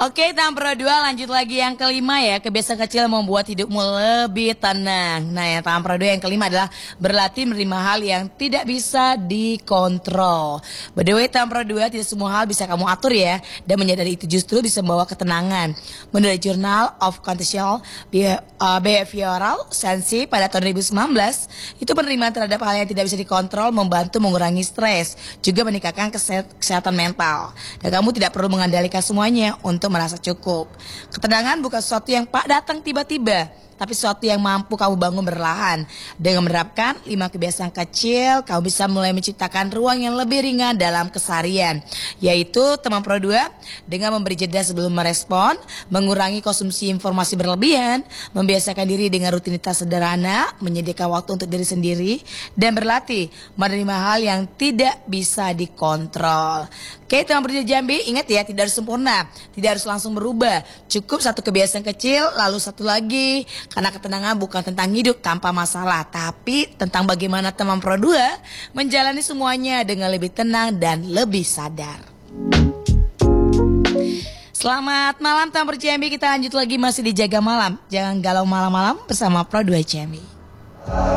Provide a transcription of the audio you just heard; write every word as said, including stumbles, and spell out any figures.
Oke, tahap pro dua lanjut lagi yang kelima ya. Kebiasaan kecil membuat hidupmu lebih tenang. Nah, yang tahap pro dua yang kelima adalah berlatih menerima hal yang tidak bisa dikontrol. By the way, tahap pro dua tidak semua hal bisa kamu atur ya. Dan menyadari itu justru bisa membawa ketenangan. Menurut Journal of Contextual Behavioral Science pada tahun dua ribu sembilan belas, itu penerimaan terhadap hal yang tidak bisa dikontrol membantu mengurangi stres, juga meningkatkan kesehatan mental. Dan kamu tidak perlu mengandalkan semuanya untuk merasa cukup. Ketenangan bukan sesuatu yang pak datang tiba-tiba, tapi sesuatu yang mampu kamu bangun berlahan. Dengan menerapkan lima kebiasaan kecil, kamu bisa mulai menciptakan ruang yang lebih ringan dalam keseharian. Yaitu teman pro dua, dengan memberi jeda sebelum merespon, mengurangi konsumsi informasi berlebihan, membiasakan diri dengan rutinitas sederhana, menyediakan waktu untuk diri sendiri, dan berlatih menerima hal yang tidak bisa dikontrol. Oke, teman pro dua Jambi, ingat ya, tidak harus sempurna, tidak harus langsung berubah. Cukup satu kebiasaan kecil, lalu satu lagi. Karena ketenangan bukan tentang hidup tanpa masalah, tapi tentang bagaimana teman pro dua menjalani semuanya dengan lebih tenang dan lebih sadar. Selamat malam teman pro Jambi, kita lanjut lagi masih di Jaga Malam. Jangan galau malam-malam bersama pro dua Jambi.